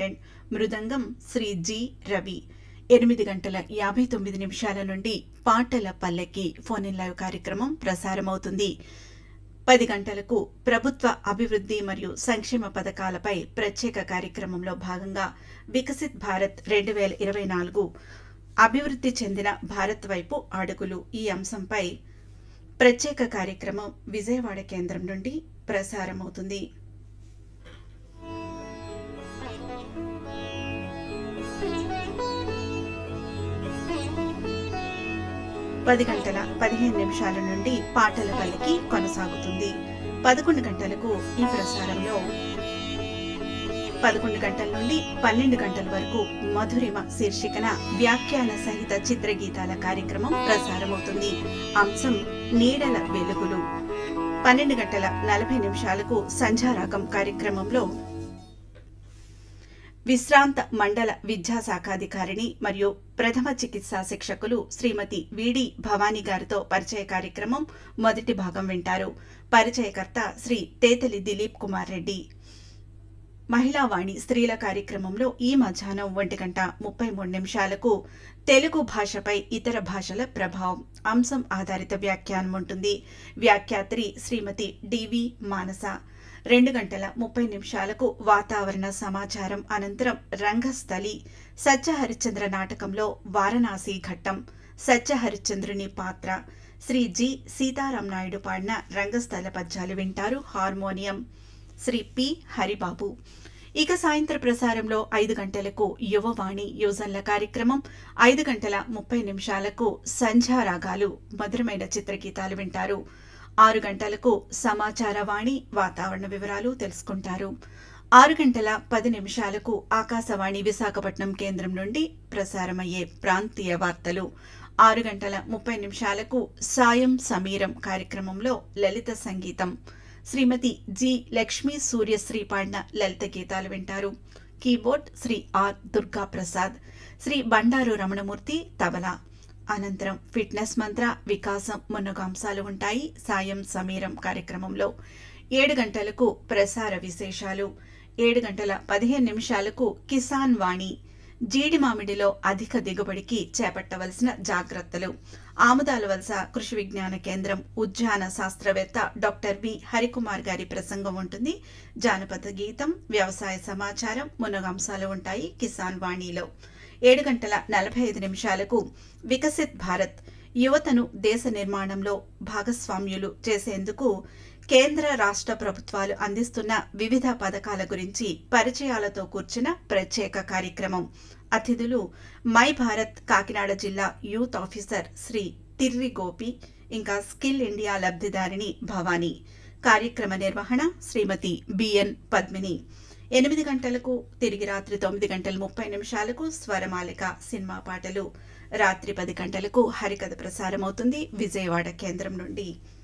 చరణ్, మృదంగం Shri G Ravi. 8:59 నుండి పాటల పల్లకి ఫోన్ ఇన్ లైవ్ కార్యక్రమం ప్రసారమవుతుంది. 10 గంటలకు ప్రభుత్వ అభివృద్ధి మరియు సంక్షేమ పథకాలపై ప్రత్యేక కార్యక్రమంలో భాగంగా వికసిత్ భారత్ 2024 అభివృద్ధి చెందిన భారత్ వైపు అడుగులు ఈ అంశంపై ప్రత్యేక కార్యక్రమం విజయవాడ కేంద్రం నుండి ప్రసారమవుతుంది. 10:15 నుండి పాటల పల్లకి కొనసాగుతుంది. 11 గంటలకు ఈ ప్రసారంలో 11 గంటల నుండి 12 గంటల వరకు మధురిమ శీర్షికన వ్యాఖ్యాన సహిత చిత్రగీతాల కార్యక్రమం ప్రసారమవుతుంది. అంశం నీడల వెలుగులు. 12:40 సంధ్యారాగం కార్యక్రమంలో విశ్రాంత మండల విద్యాశాఖాధికారిణి మరియు ప్రథమ చికిత్సా శిక్షకులు శ్రీమతి విడి భవానీ గారితో పరిచయ కార్యక్రమం మొదటి భాగం వింటారు. పరిచయకర్త శ్రీ తేతలి దిలీప్ కుమార్ రెడ్డి. మహిళావాణి స్త్రీల కార్యక్రమంలో ఈ మధ్యాహ్నం 1:33 తెలుగు భాషపై ఇతర భాషల ప్రభావం అంశం ఆధారిత వ్యాఖ్యానం ఉంటుంది. వ్యాఖ్యాత్రి శ్రీమతి డివి మానస. 2:30 వాతావరణ సమాచారం అనంతరం రంగస్థలి సత్యహరిశ్చంద్ర నాటకంలో వారణాసి ఘట్టం సత్యహరిశ్చంద్రుని పాత్ర శ్రీ జి సీతారాం నాయుడు పాడిన రంగస్థల పద్యాలు వింటారు. Harmonium Shri P Haribabu. ఇక సాయంత్ర ప్రసారంలో 5 గంటలకు యువవాణి యువజనుల కార్యక్రమం, 5:30 సంధ్యారాగాలు మధురమైన చిత్రగీతాలు వింటారు. 6 గంటలకు సమాచార వాణి వాతావరణ వివరాలు తెలుసుకుంటారు. 6:10 ఆకాశవాణి విశాఖపట్నం కేంద్రం నుండి ప్రసారమయ్యే ప్రాంతీయ వార్తలు. 6:30 సాయం సమీరం కార్యక్రమంలో లలిత సంగీతం శ్రీమతి జి లక్ష్మీ సూర్యశ్రీ పాడిన లలిత గీతాలు వింటారు. Keyboard Shri are Durga Prasad, Shri Bandaru Ramanamurthy tabla. అనంతరం ఫిట్నెస్ మంత్ర, వికాసం మున్నగాంశాలు ఉంటాయి సాయం సమీరం కార్యక్రమంలో. 7 గంటలకు ప్రసార విశేషాలు. 7:15 కిసాన్ వాణి జీడి మామిడిలో అధిక దిగుబడికి చేపట్టవలసిన జాగ్రత్తలు. ఆముదాల వలస కృషి విజ్ఞాన కేంద్రం ఉద్యాన శాస్త్రవేత్త డాక్టర్ బి హరికుమార్ గారి ప్రసంగం ఉంటుంది. జానపద గీతం, వ్యవసాయ సమాచారం మున్నగాంశాలు ఉంటాయి కిసాన్ వాణిలో. 7:45 వికసిత్ భారత్ యువతను దేశ నిర్మాణంలో భాగస్వామ్యులు చేసేందుకు కేంద్ర రాష్ట్ర ప్రభుత్వాలు అందిస్తున్న వివిధ పథకాల గురించి పరిచయాలతో కూర్చున్న ప్రత్యేక కార్యక్రమం. అతిథులు మై భారత్ కాకినాడ జిల్లా యూత్ ఆఫీసర్ శ్రీ తిర్రి గోపి, ఇంకా స్కిల్ ఇండియా లబ్ధిదారిణి భవానీ. కార్యక్రమ నిర్వహణ శ్రీమతి బిఎన్ పద్మిని. 8 గంటలకు తిరిగి రాత్రి 9:30 స్వరమాలిక సినిమా పాటలు. రాత్రి 10 గంటలకు హరికథ ప్రసారమవుతుంది విజయవాడ కేంద్రం నుండి.